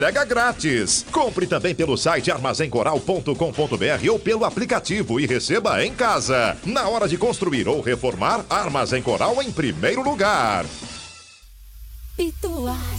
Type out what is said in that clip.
Pega grátis. Compre também pelo site armazencoral.com.br ou pelo aplicativo e receba em casa. Na hora de construir ou reformar, Armazém Coral em primeiro lugar. Pituás.